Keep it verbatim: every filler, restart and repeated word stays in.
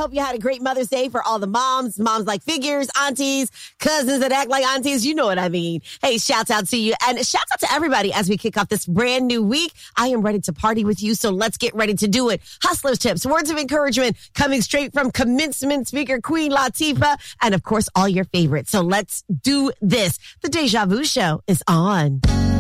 hope you had a great Mother's Day for all the moms, moms like figures, aunties, cousins that act like aunties. You know what I mean. Hey, shouts out to you. And shouts out to everybody as we kick off this brand new week. I am ready to party with you, so let's get ready to do it. Hustlers tips, words of encouragement coming straight from commencement speaker Queen Latifah, and of course, all your favorites. So let's do this. The Deja Vu Show is on.